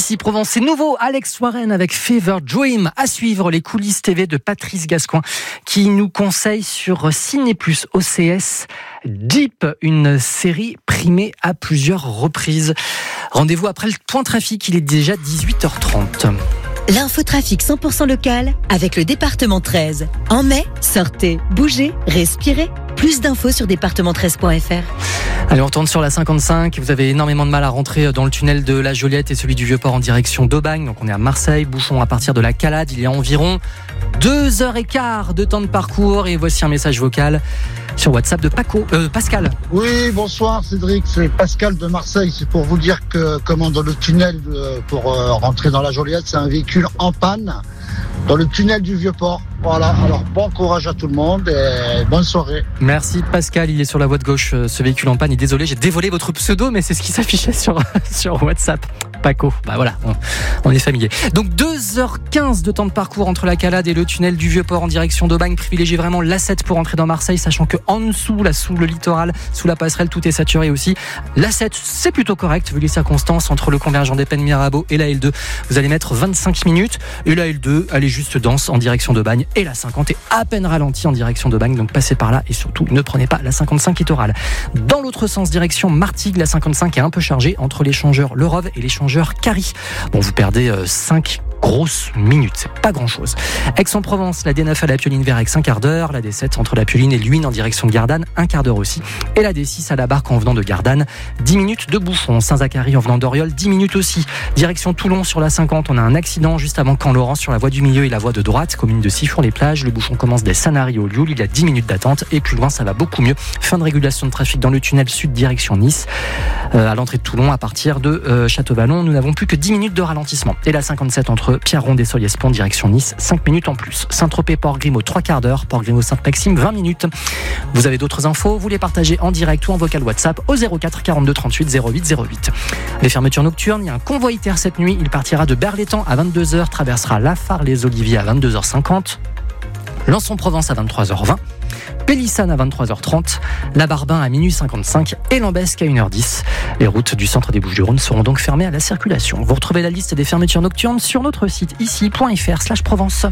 Ici Provence, c'est nouveau. Alex Warren avec Fever Dream. À suivre les coulisses TV de Patrice Gascoin qui nous conseille sur Ciné+ OCS Deep, une série primée à plusieurs reprises. Rendez-vous après le point trafic, il est déjà 18h30. L'infotrafic 100% local avec le département 13. En mai, sortez, bougez, respirez. Plus d'infos sur département13.fr. Allez, on retourne sur la 55. Vous avez énormément de mal à rentrer dans le tunnel de la Joliette et celui du Vieux-Port en direction d'Aubagne. Donc on est à Marseille. Bouchon à partir de la Calade. Il y a environ 2h15 de temps de parcours. Et voici un message vocal sur WhatsApp de Pascal. Oui, bonsoir Cédric, c'est Pascal de Marseille. C'est pour vous dire que dans le tunnel pour rentrer dans la Joliette, c'est un véhicule en panne dans le tunnel du Vieux-Port. Voilà, alors bon courage à tout le monde et bonne soirée. Merci Pascal, il est sur la voie de gauche, ce véhicule en panne. Et désolé, j'ai dévolé votre pseudo, mais c'est ce qui s'affichait sur WhatsApp. Paco, bah voilà, on est familier. Donc 2h15 de temps de parcours entre la Calade et le tunnel du Vieux-Port en direction d'Aubagne. Privilégiez vraiment l'A7 pour entrer dans Marseille, sachant que en dessous, là sous le littoral, sous la passerelle, tout est saturé aussi. L'A7, c'est plutôt correct vu les circonstances entre le convergent des Pennes Mirabeau et la L2. Vous allez mettre 25 minutes et la L2, elle est juste dense en direction d'Aubagne et la 50 est à peine ralentie en direction d'Aubagne. Donc passez par là et surtout ne prenez pas la 55 littorale. Dans l'autre sens, direction Martigues, la 55 est un peu chargée entre l'échangeur Le Rove et l'échangeur Carry. Bon, vous perdez 5 grosses minutes, c'est pas grand chose. Aix-en-Provence, la D9 à la Pioline vers Aix, un quart d'heure. La D7 entre la Pioline et Luynes en direction de Gardanne, un quart d'heure aussi. Et la D6 à la Barque en venant de Gardanne, 10 minutes de bouchon. Saint-Zacharie en venant d'Oriol, 10 minutes aussi. Direction Toulon sur la 50, on a un accident juste avant Caen-Laurent sur la voie du milieu et la voie de droite, commune de Sifour-les-Plages. Le bouchon commence des Sanary au Lioul, il y a 10 minutes d'attente et plus loin ça va beaucoup mieux. Fin de régulation de trafic dans le tunnel sud direction Nice. À l'entrée de Toulon, à partir de Château-Vallon, nous n'avons plus que 10 minutes de ralentissement. Et la 57 entre Pierre-Ronde et Solliès-Pont direction Nice, 5 minutes en plus. Saint-Tropez, Port-Grimaud, 3 quarts d'heure. Port-Grimaud, Sainte-Maxime, 20 minutes. Vous avez d'autres infos, vous les partagez en direct ou en vocal WhatsApp au 04 42 38 08 08. Les fermetures nocturnes, il y a un convoi ITER cette nuit. Il partira de Berlétan à 22h, traversera Lafare-les-Oliviers à 22h50, Lançon-Provence à 23h20, Pélissane à 23h30, La Barbin à minuit 55 et Lambesque à 1h10. Les routes du centre des Bouches-du-Rhône seront donc fermées à la circulation. Vous retrouvez la liste des fermetures nocturnes sur notre site ici.fr/Provence.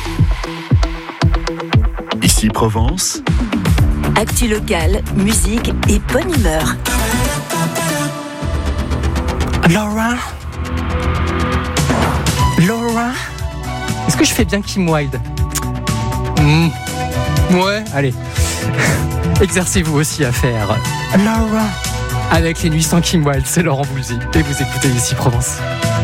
Ici Provence. Actu locale, musique et bonne humeur. Laura, est-ce que je fais bien Kim Wilde? Ouais, allez. Exercez-vous aussi à faire Laura avec les nuits sans Kim Wilde. C'est Laurent Boulzy et vous écoutez Ici Provence.